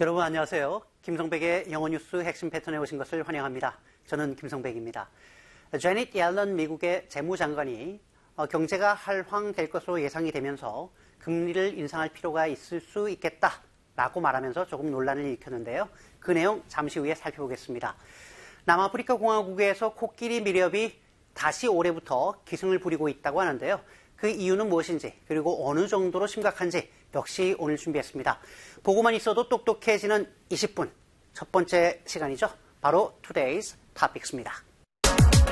여러분 안녕하세요. 김성백의 영어 뉴스 핵심 패턴에 오신 것을 환영합니다. 저는 김성백입니다. 제닛 옐런 미국의 재무장관이 경제가 할황될 것으로 예상이 되면서 금리를 인상할 필요가 있을 수 있겠다라고 말하면서 조금 논란을 일으켰는데요. 그 내용 잠시 후에 살펴보겠습니다. 남아프리카 공화국에서 코끼리 미렵이 다시 올해부터 기승을 부리고 있다고 하는데요. 그 이유는 무엇인지 그리고 어느 정도로 심각한지 역시 오늘 준비했습니다. 보고만 있어도 똑똑해지는 20분 첫 번째 시간이죠. 바로 Today's Topics입니다.